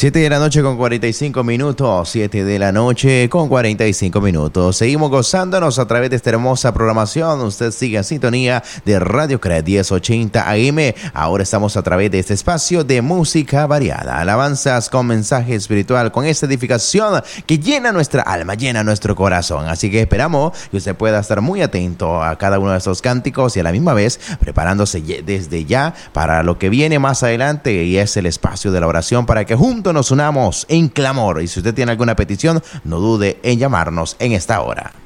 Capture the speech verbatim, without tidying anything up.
siete de la noche con cuarenta y cinco minutos, siete de la noche con cuarenta y cinco minutos. Seguimos gozándonos a través de esta hermosa programación. Usted sigue en sintonía de Radio Cred diez ochenta A M. Ahora estamos a través de este espacio de música variada, alabanzas con mensaje espiritual, con esta edificación que llena nuestra alma, llena nuestro corazón. Así que esperamos que usted pueda estar muy atento a cada uno de estos cánticos y a la misma vez preparándose desde ya para lo que viene más adelante, y es el espacio de la oración para que juntos nos unamos en clamor. Y si usted tiene alguna petición, no dude en llamarnos en esta hora.